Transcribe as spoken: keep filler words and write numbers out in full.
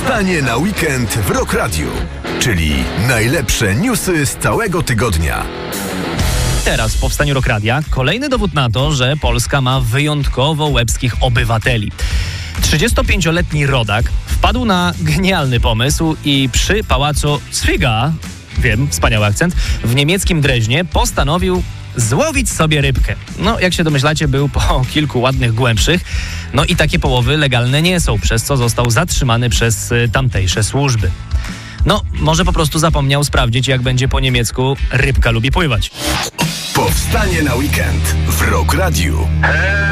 Powstanie na weekend w Rock Radio, czyli najlepsze newsy z całego tygodnia. Teraz w Powstaniu Rock Radia kolejny dowód na to, że Polska ma wyjątkowo łebskich obywateli. trzydziestopięcioletni rodak wpadł na genialny pomysł i przy pałacu Zwiga, wiem, wspaniały akcent, w niemieckim Dreźnie postanowił złowić sobie rybkę. No, jak się domyślacie, był po kilku ładnych głębszych. No i takie połowy legalne nie są, przez co został zatrzymany przez y, tamtejsze służby. No, może po prostu zapomniał sprawdzić, jak będzie po niemiecku rybka lubi pływać. Powstanie na weekend w Rock Radio.